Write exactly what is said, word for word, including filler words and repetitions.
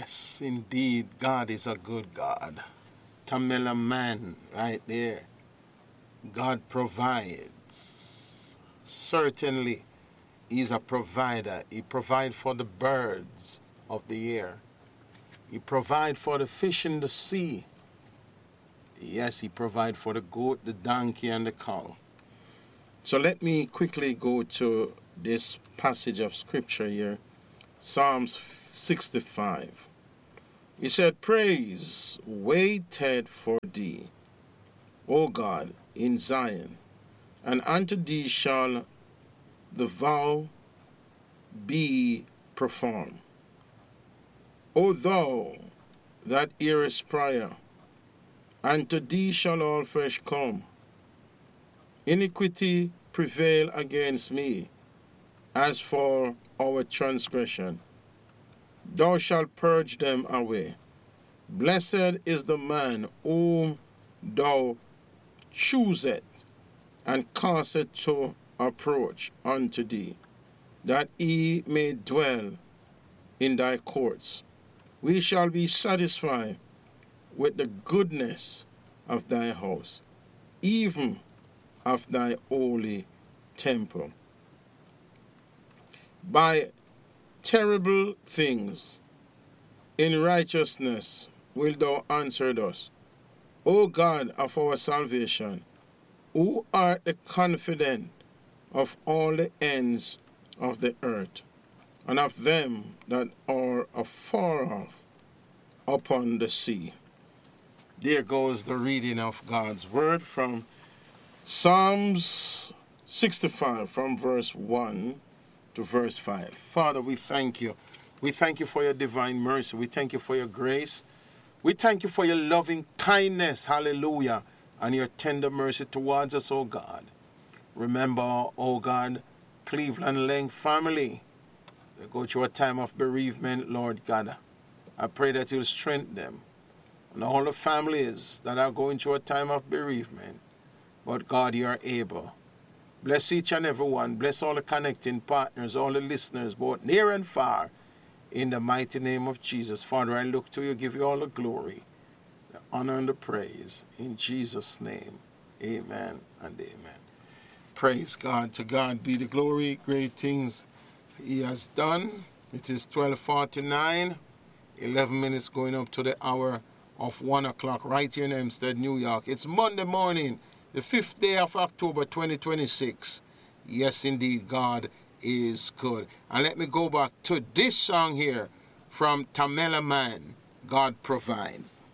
Yes, indeed, God is a good God. Tamela man, right there. God provides. Certainly, He's a provider. He provides for the birds of the air. He provides for the fish in the sea. Yes, He provides for the goat, the donkey, and the cow. So let me quickly go to this passage of scripture here. Psalms sixty-five. He said, praise waited for thee, O God, in Zion, and unto thee shall the vow be performed. O thou that hearest prayer, unto thee shall all flesh come. Iniquity prevail against me, as for our transgression. Thou shalt purge them away. Blessed is the man whom thou choosest and causest to approach unto thee, that he may dwell in thy courts. We shall be satisfied with the goodness of thy house, even of thy holy temple. By terrible things in righteousness wilt thou answer us, O God of our salvation, who art the confident of all the ends of the earth, and of them that are afar off upon the sea. There goes the reading of God's word from Psalms sixty-five, from verse one to verse five. Father, we thank you. We thank you for your divine mercy. We thank you for your grace. We thank you for your loving kindness, hallelujah, and your tender mercy towards us, O God. Remember, O God, Cleveland Lang family. They go through a time of bereavement, Lord God. I pray that you'll strengthen them. And all the families that are going through a time of bereavement. But God, you are able. Bless each and every one. Bless all the connecting partners, all the listeners, both near and far. In the mighty name of Jesus. Father, I look to you, give you all the glory, the honor, and the praise. In Jesus' name, amen and amen. Praise God. To God be the glory. Great things He has done. It is twelve forty-nine, eleven minutes going up to the hour of one o'clock right here in Hempstead, New York. It's Monday morning, the fifth day of October twenty twenty-six. Yes, indeed, God is good. And let me go back to this song here from Tamela Man, God Provides.